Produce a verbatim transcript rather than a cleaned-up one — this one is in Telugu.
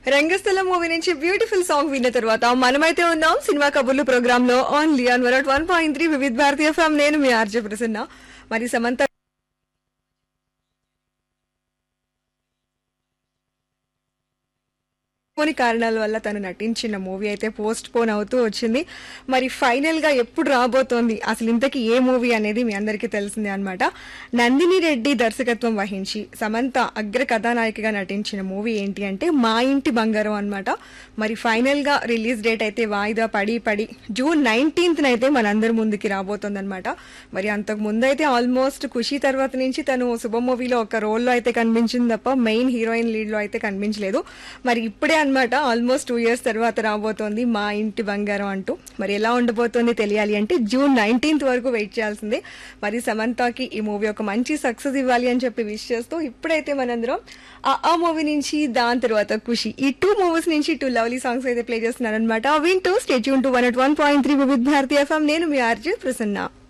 రంగస్థలం మూవీ నుంచి బ్యూటిఫుల్ సాంగ్ విన్న తర్వాత మనమైతే ఉన్నాం సినిమా కబుర్లు ప్రోగ్రామ్ లో only on one one point three వివిధ భారతీయ ఎఫ్ఎం. నేను మీ ఆర్జే ప్రసన్న. మరి సమంత కొన్ని కారణాల వల్ల తను నటించిన మూవీ అయితే పోస్ట్ పోన్ అవుతూ వచ్చింది. మరి ఫైనల్ గా ఎప్పుడు రాబోతోంది, అసలు ఇంతకీ ఏ మూవీ అనేది మీ అందరికీ తెలిసిందే అనమాట. నందిని రెడ్డి దర్శకత్వం వహించి సమంత అగ్ర కథానాయికగా నటించిన మూవీ ఏంటి అంటే మా ఇంటి బంగారం అనమాట. మరి ఫైనల్ గా రిలీజ్ డేట్ అయితే వాయిదా పడి పడి జూన్ నైన్టీన్త్ అయితే మనందరి ముందుకి రాబోతోంది అనమాట. మరి అంతకు ముందు అయితే ఆల్మోస్ట్ ఖుషి తర్వాత నుంచి తను శుభ మూవీలో ఒక రోల్లో అయితే కనిపించింది తప్ప మెయిన్ హీరోయిన్ లీడ్ లో అయితే కనిపించలేదు. మరి ఇప్పుడే అనమాట ఆల్మోస్ట్ టూ ఇయర్స్ తర్వాత రాబోతోంది మా ఇంటి బంగారం అంటూ. మరి ఎలా ఉండబోతోంది తెలియాలి అంటే జూన్ నైన్టీన్త్ వరకు వెయిట్ చేయాల్సిందే. మరి సమంతకి ఈ మూవీ ఒక మంచి సక్సెస్ ఇవ్వాలి అని చెప్పి విష్ చేస్తూ ఇప్పుడైతే మనందరం ఆ మూవీ నుంచి, దాని తర్వాత ఖుషి, ఈ టూ మూవీస్ నుంచి టూ లవ్లీ సాంగ్స్ అయితే ప్లే చేస్తున్నాను అనమాట. వింటూ stay tune to one at one point three వివిధ భారతీయ ఎఫ్ఎం. నేను మీ ఆర్జే ప్రసన్న.